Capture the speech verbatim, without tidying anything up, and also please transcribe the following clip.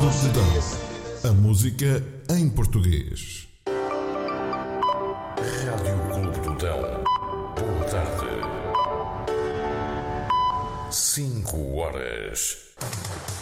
Plutão. A música em português. Rádio Clube Plutão. Boa tarde. Cinco horas.